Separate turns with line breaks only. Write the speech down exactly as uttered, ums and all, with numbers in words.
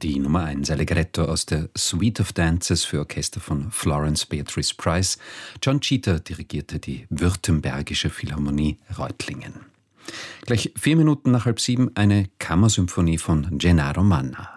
Die Nummer eins, Allegretto aus der Suite of Dances für Orchester von Florence Beatrice Price. John Cheater dirigierte die Württembergische Philharmonie Reutlingen. Gleich vier Minuten nach halb sieben eine Kammersymphonie von Gennaro Manna.